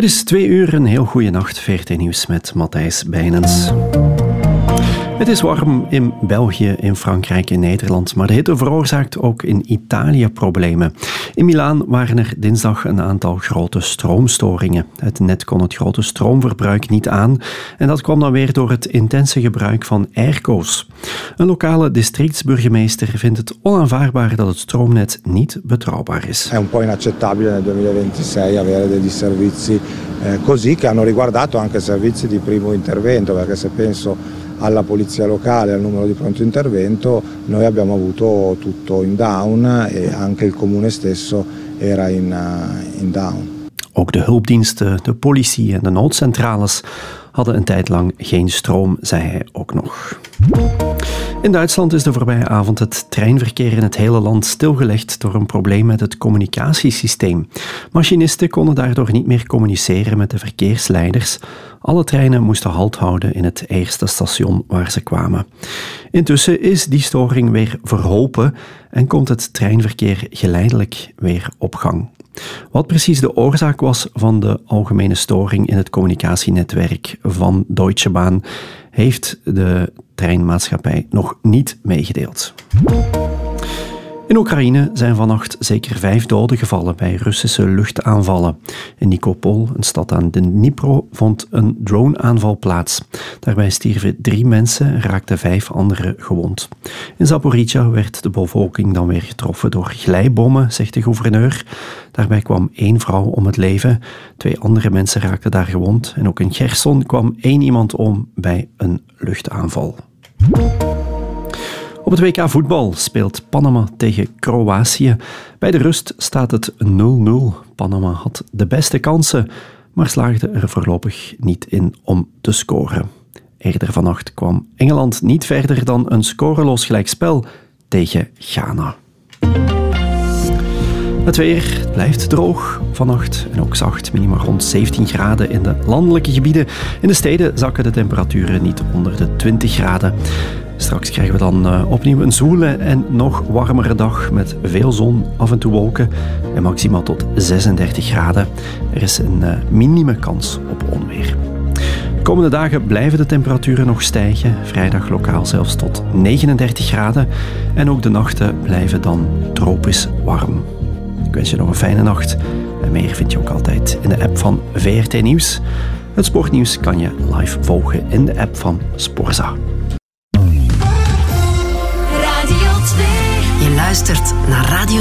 Het is 2:00, een heel goede nacht. VRT Nieuws met Matthijs Bijnens. Het is warm in België, in Frankrijk, in Nederland, maar de hitte veroorzaakt ook in Italië problemen. In Milaan waren er dinsdag een aantal grote stroomstoringen. Het net kon het grote stroomverbruik niet aan en dat kwam dan weer door het intense gebruik van airco's. Een lokale districtsburgemeester vindt het onaanvaardbaar dat het stroomnet niet betrouwbaar is. È un po' inaccettabile nel 2026 avere degli servizi così che hanno riguardato anche servizi di primo intervento, perché se penso alla polizia locale, al numero di pronto intervento, noi abbiamo avuto tutto in down e anche il comune stesso era in down. Ook de hulpdiensten, de politie en de noodcentrales hadden een tijd lang geen stroom, zei hij ook nog. In Duitsland is de voorbije avond het treinverkeer in het hele land stilgelegd door een probleem met het communicatiesysteem. Machinisten konden daardoor niet meer communiceren met de verkeersleiders. Alle treinen moesten halt houden in het eerste station waar ze kwamen. Intussen is die storing weer verholpen en komt het treinverkeer geleidelijk weer op gang. Wat precies de oorzaak was van de algemene storing in het communicatienetwerk van Deutsche Bahn, heeft de treinmaatschappij nog niet meegedeeld. In Oekraïne zijn vannacht zeker 5 doden gevallen bij Russische luchtaanvallen. In Nikopol, een stad aan de Dnipro, vond een droneaanval plaats. Daarbij stierven 3 mensen en raakten 5 anderen gewond. In Zaporizhzhia werd de bevolking dan weer getroffen door glijbommen, zegt de gouverneur. Daarbij kwam 1 vrouw om het leven. 2 andere mensen raakten daar gewond. En ook in Cherson kwam 1 iemand om bij een luchtaanval. Op het WK voetbal speelt Panama tegen Kroatië. Bij de rust staat het 0-0. Panama had de beste kansen, maar slaagde er voorlopig niet in om te scoren. Eerder vannacht kwam Engeland niet verder dan een scoreloos gelijkspel tegen Ghana. Het weer blijft droog vannacht en ook zacht, minimaal rond 17 graden in de landelijke gebieden. In de steden zakken de temperaturen niet onder de 20 graden. Straks krijgen we dan opnieuw een zwoele en nog warmere dag met veel zon, af en toe wolken en maximaal tot 36 graden. Er is een minieme kans op onweer. De komende dagen blijven de temperaturen nog stijgen, vrijdag lokaal zelfs tot 39 graden en ook de nachten blijven dan tropisch warm. Ik wens je nog een fijne nacht en meer vind je ook altijd in de app van VRT Nieuws. Het sportnieuws kan je live volgen in de app van Sporza. Je luistert naar Radio